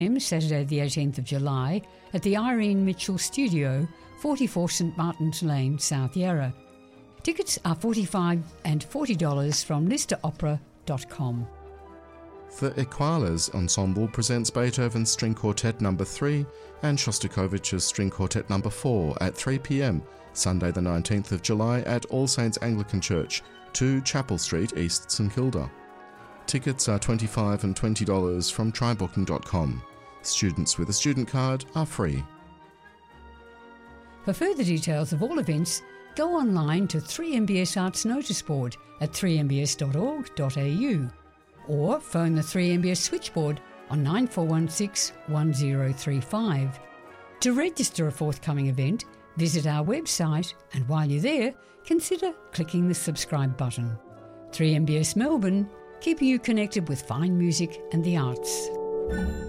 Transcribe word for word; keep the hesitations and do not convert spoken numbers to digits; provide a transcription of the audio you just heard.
Saturday the eighteenth of July at the Irene Mitchell Studio, forty-four St Martin's Lane, South Yarra. Tickets are forty-five dollars and forty dollars from lister opera dot com. The Equalas Ensemble presents Beethoven's String Quartet number three and Shostakovich's String Quartet number four at three p m Sunday the nineteenth of July at All Saints Anglican Church, two Chapel Street, East St Kilda. Tickets are twenty-five dollars and twenty dollars from try booking dot com. Students with a student card are free. For further details of all events, go online to three M B S Arts Notice Board at three m b s dot org dot a u or phone the three M B S switchboard on nine four one six, one zero three five. To register a forthcoming event, visit our website, and while you're there, consider clicking the subscribe button. three M B S Melbourne, keeping you connected with fine music and the arts.